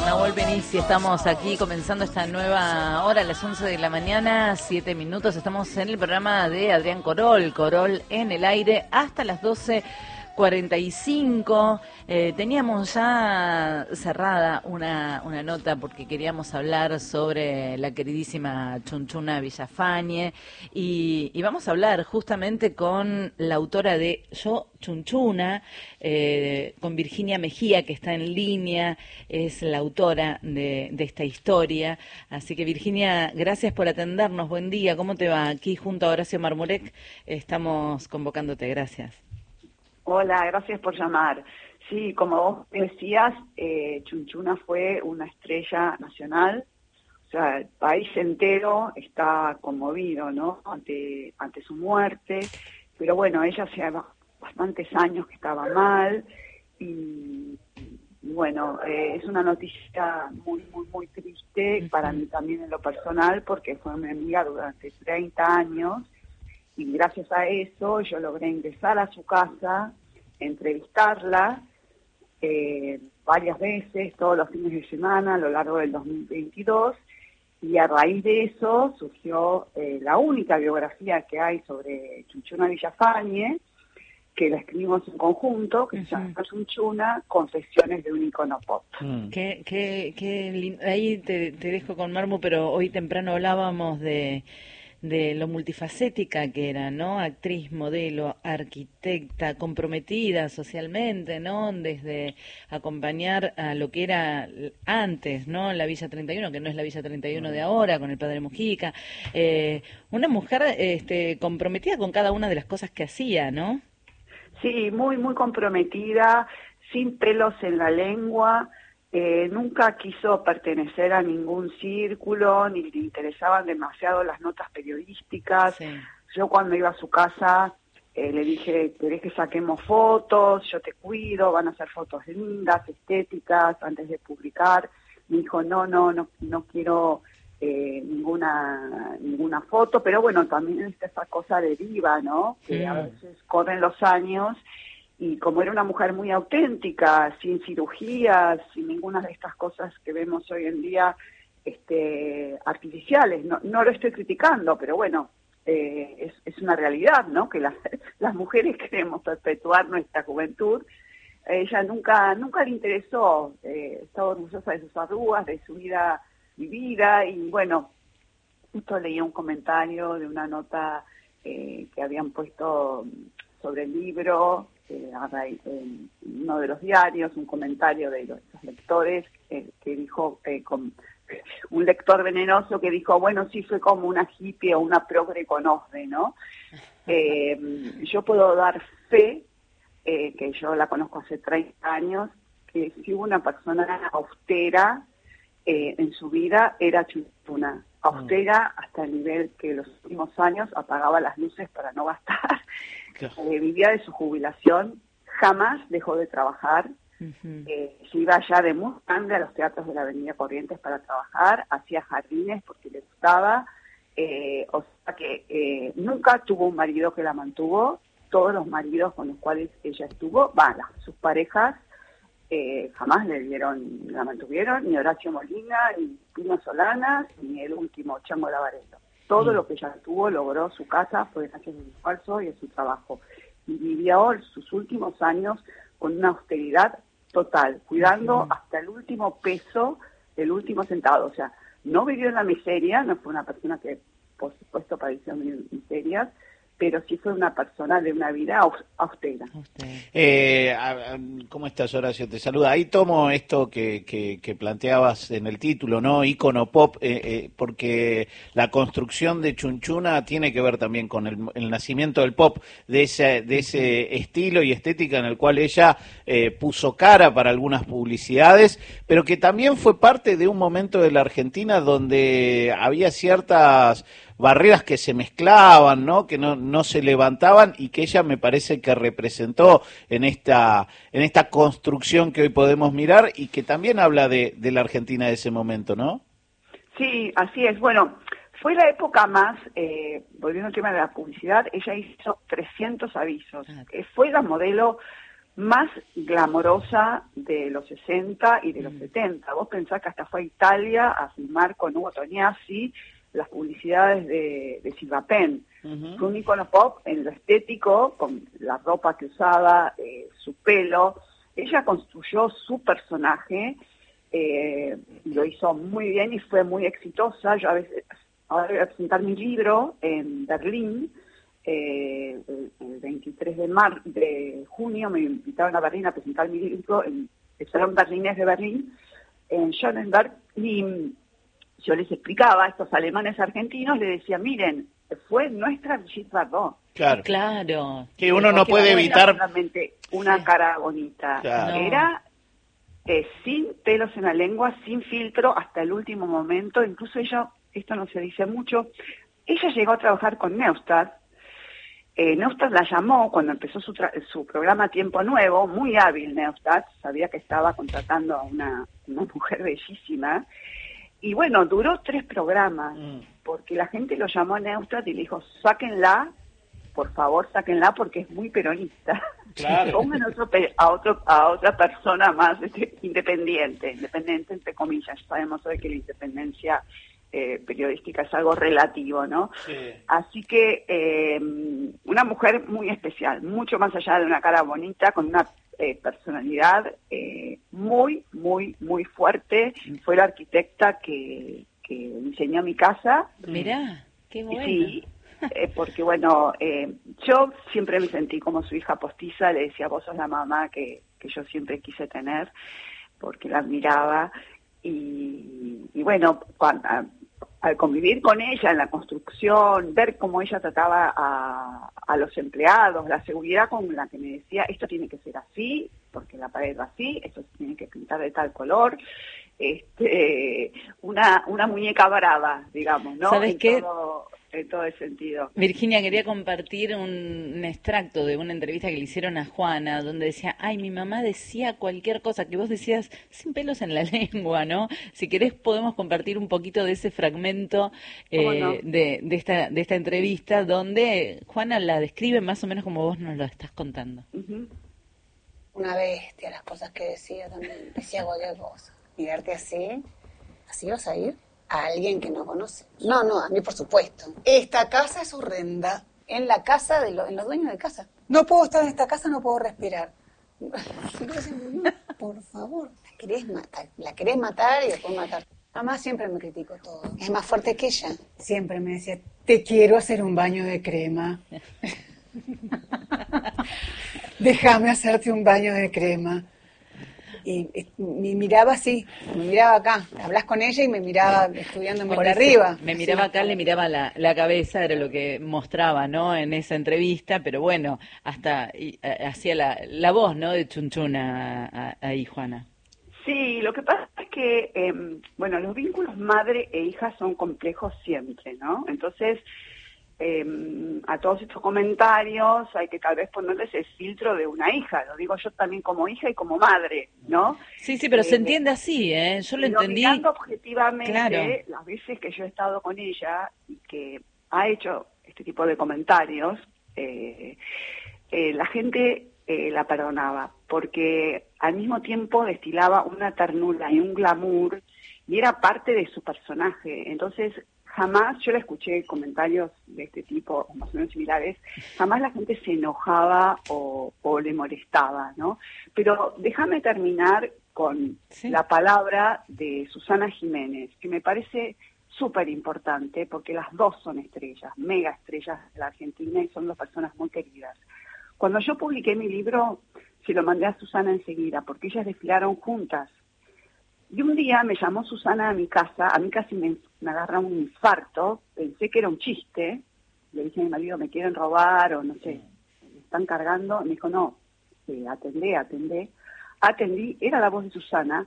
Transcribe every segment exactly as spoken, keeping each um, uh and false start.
Nahuel Benici, estamos aquí comenzando esta nueva hora a las once de la mañana, siete minutos. Estamos en el programa de Adrián Corol, Corol en el aire, hasta las doce cuarenta y cinco. Eh, teníamos ya cerrada una, una nota porque queríamos hablar sobre la queridísima Chunchuna Villafañe y, y vamos a hablar justamente con la autora de Yo Chunchuna, eh, con Virginia Mejía, que está en línea, es la autora de, de esta historia. Así que Virginia, gracias por atendernos, buen día, ¿cómo te va? Aquí junto a Horacio Marmurek estamos convocándote, gracias. Hola, gracias por llamar. Sí, como vos decías, eh, Chunchuna fue una estrella nacional, o sea, el país entero está conmovido, ¿no?, ante, ante su muerte, pero bueno, ella hacía bastantes años que estaba mal y, y bueno, eh, es una noticia muy, muy, muy triste para mí también en lo personal, porque fue mi amiga durante treinta años. Y gracias a eso yo logré ingresar a su casa, entrevistarla eh, varias veces, todos los fines de semana a lo largo del dos mil veintidós, y a raíz de eso surgió eh, la única biografía que hay sobre Chunchuna Villafañe, que la escribimos en conjunto, que uh-huh. se llama Chunchuna, Confesiones de un icono pop. Mm. Qué, qué, qué lindo. Ahí te, te dejo con Marmo, pero hoy temprano hablábamos de... de lo multifacética que era, ¿no? Actriz, modelo, arquitecta, comprometida socialmente, ¿no? Desde acompañar a lo que era antes, ¿no? La Villa treinta y uno, que no es la Villa treinta y uno de ahora, con el Padre Mujica. Eh, una mujer este, comprometida con cada una de las cosas que hacía, ¿no? Sí, muy, muy comprometida, sin pelos en la lengua. Eh, nunca quiso pertenecer a ningún círculo, ni le interesaban demasiado las notas periodísticas. Sí. Yo cuando iba a su casa eh, le dije, ¿querés que saquemos fotos? Yo te cuido, van a hacer fotos lindas, estéticas, antes de publicar. Me dijo, no, no, no, no quiero eh, ninguna ninguna foto, pero bueno, también es esa cosa deriva, ¿no? Que mm. a veces corren los años. Y como era una mujer muy auténtica, sin cirugías, sin ninguna de estas cosas que vemos hoy en día este, artificiales, no, no lo estoy criticando, pero bueno, eh, es, es una realidad, ¿no?, que las, las mujeres queremos perpetuar nuestra juventud. Ella nunca nunca le interesó, eh, estaba orgullosa de sus arrugas, de su vida vivida, y bueno, justo leí un comentario de una nota eh, que habían puesto sobre el libro, Eh, en uno de los diarios, un comentario de los, los lectores eh, que dijo, eh, con, un lector venenoso que dijo, bueno, sí fue como una hippie o una progre con osde, ¿no? Eh, yo puedo dar fe, eh, que yo la conozco hace treinta años, que si hubo una persona austera eh, en su vida, era Chunchuna. Austera hasta el nivel que los últimos años apagaba las luces para no gastar. Eh, vivía de su jubilación, jamás dejó de trabajar, uh-huh. eh, se iba ya de muy grande a los teatros de la Avenida Corrientes para trabajar, hacía jardines porque le gustaba, eh, o sea que eh, nunca tuvo un marido que la mantuvo. Todos los maridos con los cuales ella estuvo, va, sus parejas, eh, jamás le dieron, la mantuvieron, ni Horacio Molina, ni Pino Solanas, ni el último Chango Lavarello. Todo lo que ella tuvo, logró su casa, fue gracias a su esfuerzo y a su trabajo. Y vivió sus últimos años con una austeridad total, cuidando uh-huh. hasta el último peso, el último centavo. O sea, no vivió en la miseria, no fue una persona que, por supuesto, padeció miserias, pero sí fue una persona de una vida austera. Eh, ¿Cómo estás, Horacio? Te saluda. Ahí tomo esto que, que, que planteabas en el título, ¿no? Ícono pop, eh, eh, porque la construcción de Chunchuna tiene que ver también con el, el nacimiento del pop, de ese, de ese estilo y estética en el cual ella eh, puso cara para algunas publicidades, pero que también fue parte de un momento de la Argentina donde había ciertas barreras que se mezclaban, ¿no?, que no, no se levantaban, y que ella me parece que representó en esta en esta construcción que hoy podemos mirar, y que también habla de, de la Argentina de ese momento, ¿no? Sí, así es. Bueno, fue la época más, eh, volviendo al tema de la publicidad, ella hizo trescientos avisos. Ah. Eh, fue la modelo más glamorosa de los sesenta y de los setenta. Vos pensás que hasta fue a Italia a filmar con Hugo Tognazzi las publicidades de, de Silvapen. Uh-huh. Fue un ícono pop en lo estético, con la ropa que usaba, eh, su pelo. Ella construyó su personaje, eh, lo hizo muy bien y fue muy exitosa. Yo a veces, ahora voy a presentar mi libro en Berlín, eh, el, el veintitrés de, mar, de junio me invitaron a Berlín a presentar mi libro en el Salón Berlinés de Berlín, en Schönenberg, y yo les explicaba a estos alemanes argentinos, les decía, miren, fue nuestra Brigitte Bardot. Claro. Claro. Que uno no puede no evitar... Era solamente una sí. cara bonita. Claro. Era eh, sin pelos en la lengua, sin filtro, hasta el último momento. Incluso ella, esto no se dice mucho, ella llegó a trabajar con Neustadt. Eh, Neustadt la llamó cuando empezó su, tra- su programa Tiempo Nuevo, muy hábil Neustadt, sabía que estaba contratando a una, una mujer bellísima. Y bueno, duró tres programas, mm. porque la gente lo llamó a Neustadt y le dijo, sáquenla, por favor, sáquenla porque es muy peronista. Claro. Pongan otro pe- a otro a otra persona más este, independiente, independiente entre comillas. Sabemos hoy que la independencia eh, periodística es algo relativo, ¿no? Sí. Así que eh, una mujer muy especial, mucho más allá de una cara bonita, con una Eh, personalidad eh, muy, muy, muy fuerte. Fue la arquitecta que, que diseñó mi casa. Mirá, qué bueno. Sí, eh, porque bueno, eh, yo siempre me sentí como su hija postiza, le decía, vos sos la mamá que, que yo siempre quise tener, porque la admiraba. Y, y bueno, cuando, al convivir con ella en la construcción, ver cómo ella trataba a, a los empleados, la seguridad con la que me decía, esto tiene que ser así, porque la pared va así, esto se tiene que pintar de tal color, este, una, una muñeca brava, digamos, ¿no? ¿Sabes en qué? Todo, en todo el sentido. Virginia, quería compartir un, un extracto de una entrevista que le hicieron a Juana, donde decía, ay, mi mamá decía cualquier cosa que vos decías sin pelos en la lengua, ¿no? Si querés podemos compartir un poquito de ese fragmento eh, no? de, de, esta, de esta entrevista, donde Juana la describe más o menos como vos nos lo estás contando. Uh-huh. Una bestia, las cosas que decía también, decía cualquier cosa. Mirarte así, así vas a ir a alguien que no conoce. No, no, a mí por supuesto. Esta casa es horrenda. En la casa de lo, en los dueños de casa. No puedo estar en esta casa, no puedo respirar. Por favor, la querés matar, la querés matar y después matar. Mamá siempre me criticó todo. Es más fuerte que ella. Siempre me decía, te quiero hacer un baño de crema. Déjame hacerte un baño de crema. Y, y me miraba así, me miraba acá, hablas con ella y me miraba estudiándome por arriba. Me miraba acá, le miraba la, la cabeza, era lo que mostraba, ¿no? En esa entrevista, pero bueno, hasta y, a, hacía la, la voz, ¿no? De Chunchuna ahí, Juana. Sí, lo que pasa es que, eh, bueno, los vínculos madre e hija son complejos siempre, ¿no? Entonces, Eh, a todos estos comentarios hay que tal vez ponerles el filtro de una hija, lo digo yo también como hija y como madre, ¿no? Sí, sí, pero eh, se entiende así, ¿eh? Yo lo entendí. Mirando objetivamente, claro. Las veces que yo he estado con ella y que ha hecho este tipo de comentarios, eh, eh, la gente eh, la perdonaba, porque al mismo tiempo destilaba una ternura y un glamour, y era parte de su personaje. Entonces, jamás, yo le escuché comentarios de este tipo, o más o menos similares, jamás la gente se enojaba o, o le molestaba, ¿no? Pero déjame terminar con sí. la palabra de Susana Jiménez, que me parece súper importante, porque las dos son estrellas, mega estrellas de la Argentina, y son dos personas muy queridas. Cuando yo publiqué mi libro, se lo mandé a Susana enseguida, porque ellas desfilaron juntas. Y un día me llamó Susana a mi casa, a mí casi me, me agarra un infarto, pensé que era un chiste, le dije a mi marido, me quieren robar o no sé, me están cargando, me dijo, no, eh, atendé, atendé, atendí, era la voz de Susana,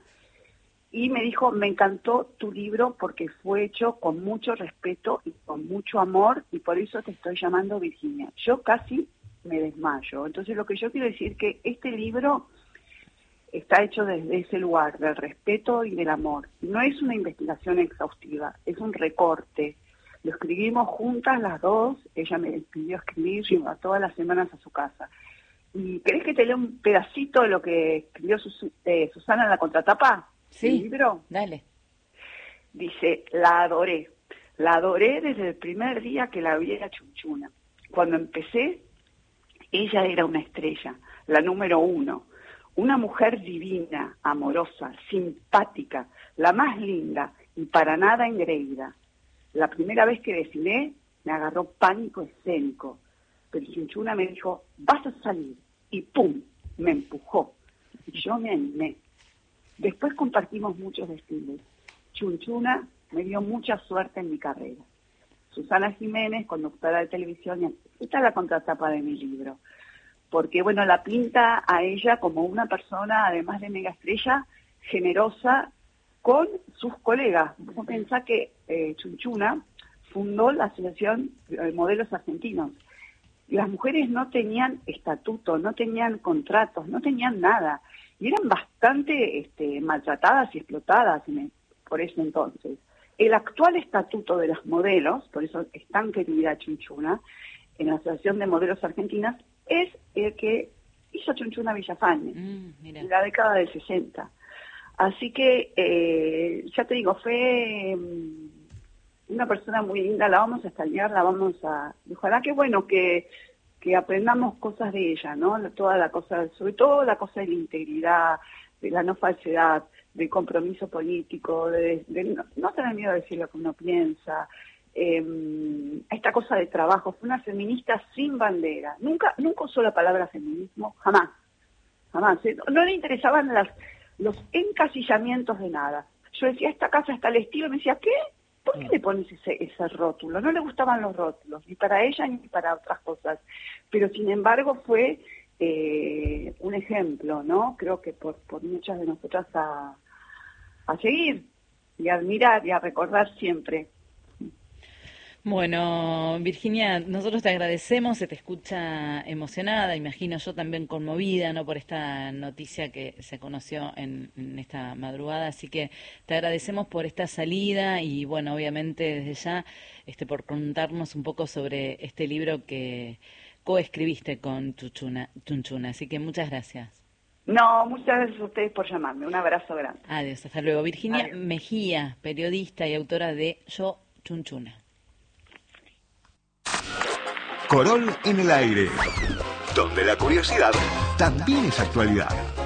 y me dijo, me encantó tu libro porque fue hecho con mucho respeto y con mucho amor, y por eso te estoy llamando Virginia. Yo casi me desmayo. Entonces lo que yo quiero decir es que este libro está hecho desde ese lugar, del respeto y del amor. No es una investigación exhaustiva, es un recorte. Lo escribimos juntas las dos, ella me pidió escribir, yo iba todas las semanas a su casa. ¿Y querés que te lea un pedacito de lo que escribió Sus- eh, Susana en la contratapa Sí, del libro? dale. Dice, la adoré. La adoré desde el primer día que la vi a Chunchuna. Cuando empecé, ella era una estrella, la número uno. Una mujer divina, amorosa, simpática, la más linda y para nada engreída. La primera vez que desfilé, me agarró pánico escénico. Pero Chunchuna me dijo, vas a salir. Y ¡pum! Me empujó. Y yo me animé. Después compartimos muchos desfiles. Chunchuna me dio mucha suerte en mi carrera. Susana Jiménez, conductora de televisión, y esta es la contratapa de mi libro. Porque, bueno, la pinta a ella como una persona, además de mega estrella, generosa con sus colegas. Vos pensás que eh, Chunchuna fundó la Asociación de Modelos Argentinos. Las mujeres no tenían estatuto, no tenían contratos, no tenían nada. Y eran bastante este, maltratadas y explotadas en, por ese entonces. El actual estatuto de las modelos, por eso es tan querida Chunchuna, en la Asociación de Modelos Argentinas, es el que hizo Chunchuna Villafañe, Mm, mira. en la década del sesenta. Así que, eh, ya te digo, fue mm, una persona muy linda, la vamos a extrañar, la vamos a... Ojalá que, bueno, que, que aprendamos cosas de ella, ¿no? Toda la cosa, sobre todo la cosa de la integridad, de la no falsedad, del compromiso político, de, de no, no tener miedo de decir lo que uno piensa, eh, esta cosa de trabajo. Fue una feminista sin bandera, nunca nunca usó la palabra feminismo, jamás, jamás. ¿eh? No le interesaban las, los encasillamientos de nada. Yo decía, esta casa está al estilo, y me decía, ¿qué? ¿Por qué le pones ese, ese rótulo? No le gustaban los rótulos, ni para ella ni para otras cosas. Pero sin embargo fue eh, un ejemplo, ¿no? Creo que por, por muchas de nosotras a, a seguir y a admirar y a recordar siempre. Bueno, Virginia, nosotros te agradecemos, se te escucha emocionada, imagino yo también conmovida, ¿no? Por esta noticia que se conoció en, en esta madrugada, así que te agradecemos por esta salida y, bueno, obviamente desde ya, este, por contarnos un poco sobre este libro que coescribiste con Chunchuna, Chunchuna, así que muchas gracias. No, muchas gracias a ustedes por llamarme, un abrazo grande. Adiós, hasta luego. Virginia Adiós. Mejía, periodista y autora de Yo, Chunchuna. Corol en el aire, donde la curiosidad también es actualidad.